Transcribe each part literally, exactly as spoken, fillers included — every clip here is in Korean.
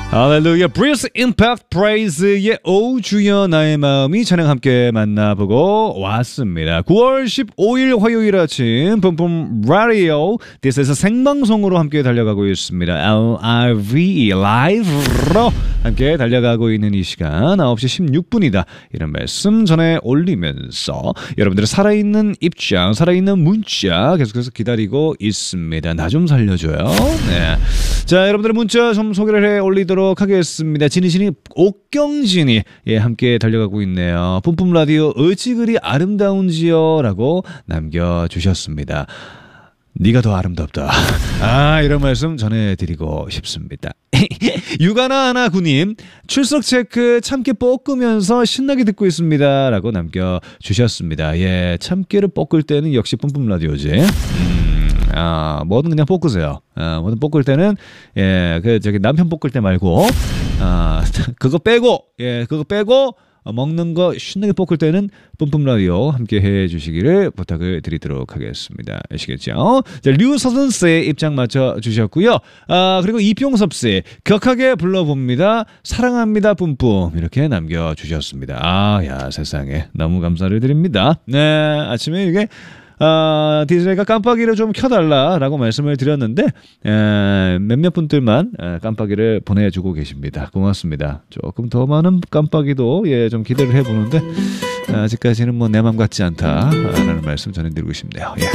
할렐루야. 브리스 임팩트 프레이즈의 오 주여 나의 마음이 찬양 함께 만나보고 왔습니다. 구월 십오일 화요일 아침 뿜뿜 라디오 디스에서 생방송으로 함께 달려가고 있습니다. 엘아이브이 라이브로 함께 달려가고 있는 이 시간 아홉 시 십육 분이다. 이런 말씀 전해 올리면서 여러분들의 살아있는 입장, 살아있는 문자 계속해서 기다리고 있습니다. 나 좀 살려줘요. 네. 자, 여러분들의 문자 좀 소개를 해 올리도록 하겠습니다. 지니신이 옥경진이 예, 함께 달려가고 있네요. 뿜뿜 라디오 어찌 그리 아름다운지요 라고 남겨주셨습니다. 네가 더 아름답다. 아, 이런 말씀 전해드리고 싶습니다. 유가나하나 구님 출석 체크 참깨 볶으면서 신나게 듣고 있습니다 라고 남겨주셨습니다. 예, 참깨를 볶을 때는 역시 뿜뿜 라디오지. 음. 아, 뭐든 그냥 볶으세요. 아, 뭐든 볶을 때는, 예, 그, 저기, 남편 볶을 때 말고, 아, 그거 빼고, 예, 그거 빼고, 어, 먹는 거 신나게 볶을 때는 뿜뿜 라디오 함께 해 주시기를 부탁을 드리도록 하겠습니다. 아시겠죠? 자, 류서선 씨의 입장 맞춰 주셨고요. 아, 그리고 이병섭 씨, 격하게 불러봅니다. 사랑합니다, 뿜뿜. 이렇게 남겨 주셨습니다. 아, 야, 세상에. 너무 감사를 드립니다. 네, 아침에 이게, 아, 디제이가 깜빡이를 좀 켜달라라고 말씀을 드렸는데 에, 몇몇 분들만 에, 깜빡이를 보내주고 계십니다. 고맙습니다. 조금 더 많은 깜빡이도 예, 좀 기대를 해보는데 아직까지는 뭐 내 맘 같지 않다라는 말씀 전해드리고 싶네요. 예.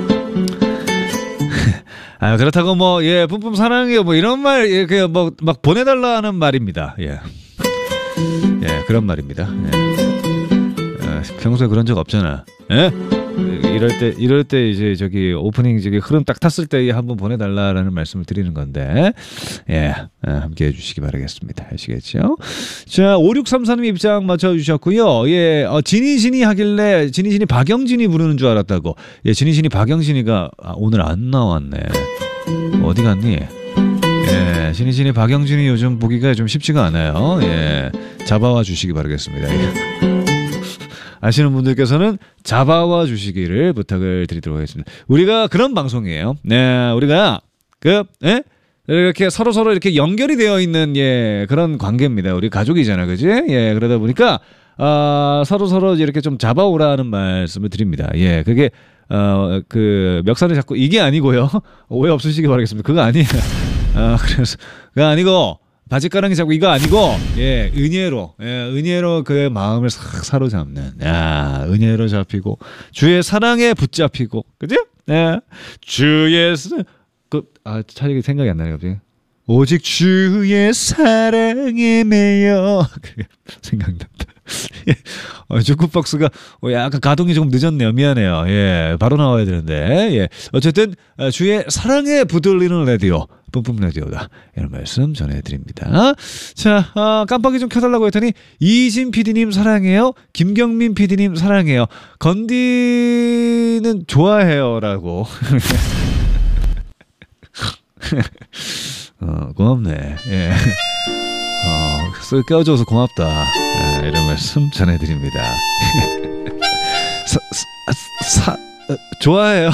아, 그렇다고 뭐 예, 뿜뿜 사랑해요 뭐 이런 말 예, 그냥 뭐 막 보내달라는 말입니다. 예, 예, 그런 말입니다. 예. 어, 평소에 그런 적 없잖아. 예? 이럴 때 이럴 때 이제 저기 오프닝 저기 흐름 딱 탔을 때 한번 보내달라라는 말씀을 드리는 건데 예 함께 해주시기 바라겠습니다. 아시겠죠? 자, 오육삼사님 입장 맞춰주셨고요. 예, 어, 지니진이 하길래 지니진이 박영진이 부르는 줄 알았다고. 예, 지니진이 박영진이가 아, 오늘 안 나왔네. 어디 갔니? 예, 지니진이 박영진이 요즘 보기가 좀 쉽지가 않아요. 예, 잡아와 주시기 바라겠습니다. 예. 아시는 분들께서는 잡아와 주시기를 부탁을 드리도록 하겠습니다. 우리가 그런 방송이에요. 네, 우리가 그 예? 이렇게 서로 서로 이렇게 연결이 되어 있는 예 그런 관계입니다. 우리 가족이잖아, 그지? 예, 그러다 보니까 아, 서로 서로 이렇게 좀 잡아오라는 말씀을 드립니다. 예, 그게 어 그 멱살을 잡고 이게 아니고요. 오해 없으시기 바라겠습니다. 그거 아니에요. 아, 그래서 그거 아니고. 바짓가랑이 잡고 이거 아니고 예 은혜로 예 은혜로 그의 마음을 싹 사로잡는 야 은혜로 잡히고 주의 사랑에 붙잡히고 그죠? 예 주의 그아 차라리 생각이 안 나네요 갑자기 오직 주의 사랑에 매여 생각난다. 어, 주크박스가 약간 가동이 조금 늦었네요. 미안해요. 예, 바로 나와야 되는데 예 어쨌든 주의 사랑에 붙들리는 라디오. 뿜뿜 라디오다. 이런 말씀 전해드립니다. 자, 아, 깜빡이 좀 켜달라고 했더니 이진 피디님 사랑해요. 김경민 피디님 사랑해요. 건디는 좋아해요라고. 어, 고맙네. 예. 어, 쓱 껴줘서 고맙다. 예, 이런 말씀 전해드립니다. 사, 사, 사, 어, 좋아해요.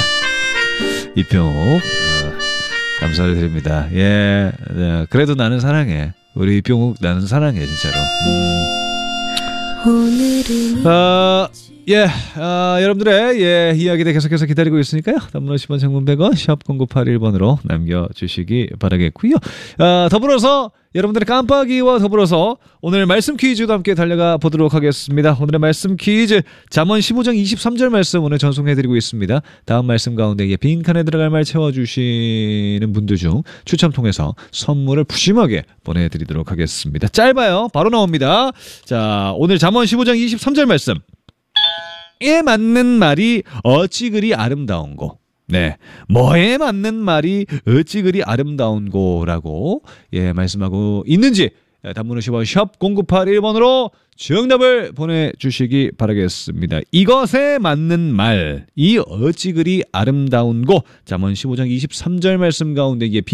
이병옥. 감사를 드립니다. 예, 네, 그래도 나는 사랑해. 우리 이병욱 나는 사랑해 진짜로. 음. 어, 예, 어, 여러분들의 예 이야기들 계속해서 기다리고 있으니까요. 단문 오십 원, 장문 백 원, 샵 공구팔일 번으로 남겨주시기 바라겠고요. 어, 더불어서 여러분들의 깜빡이와 더불어서 오늘 말씀 퀴즈도 함께 달려가 보도록 하겠습니다. 오늘의 말씀 퀴즈 잠언 십오 장 이십삼 절 말씀 오늘 전송해드리고 있습니다. 다음 말씀 가운데 빈칸에 들어갈 말 채워주시는 분들 중 추첨 통해서 선물을 푸짐하게 보내드리도록 하겠습니다. 짧아요. 바로 나옵니다. 자, 오늘 잠언 십오 장 이십삼 절 말씀 에 맞는 말이 어찌 그리 아름다운고. 네, 뭐에 맞는 말이 어찌 그리 아름다운고라고 예 말씀하고 있는지 단문 오십 원 샵 공구팔일 번으로 정답을 보내주시기 바라겠습니다. 이것에 맞는 말이 어찌 그리 아름다운고 잠언 십오 장 이십삼 절 말씀 가운데